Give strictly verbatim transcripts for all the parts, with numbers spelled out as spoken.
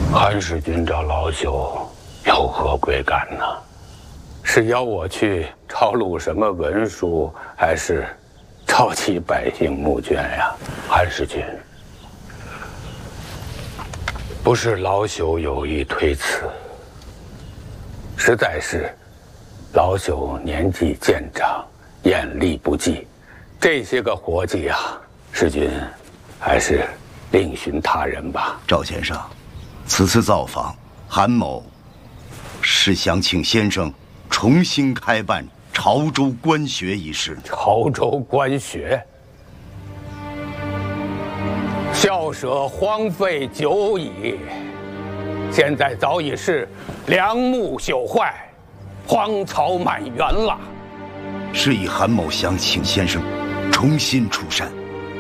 韩世君找老朽有何贵干呢？是要我去抄录什么文书，还是召集百姓募捐呀？韩世君，不是老朽有意推辞，实在是老朽年纪渐长，眼力不济，这些个活计啊，世君还是另寻他人吧。 赵先生，此次造访，韩某是想请先生重新开办潮州官学一事。 潮州官学，校舍荒废久矣，现在早已是梁木朽坏，荒草满园了。 是以韩某想请先生重新出山，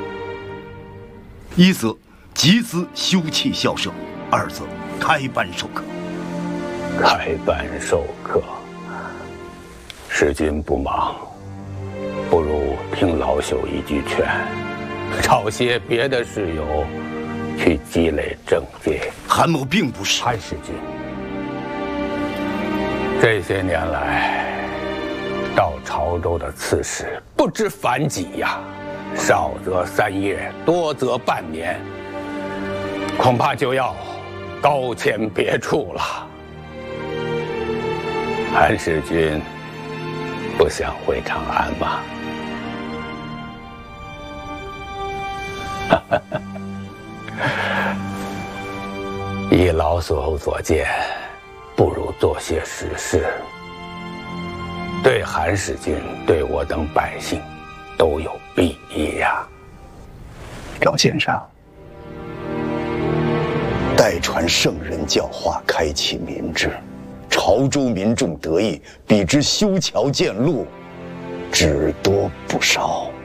一则集资修葺校舍，二则开班授课。 开班授课，世君不忙，不如听老朽一句劝，找些别的事友去积累政界。 韩某并不是。 韩世君，这些年来到潮州的刺史不知凡几呀，少则三月，多则半年，恐怕就要高迁别处了。韩世君不想回长安吗？依老朽所见，不如做些实事，对韩世君、对我等百姓都有裨益呀。 赵先生， 代传圣人教化，开启民智，潮州民众得益，比之修桥建路，只多不少。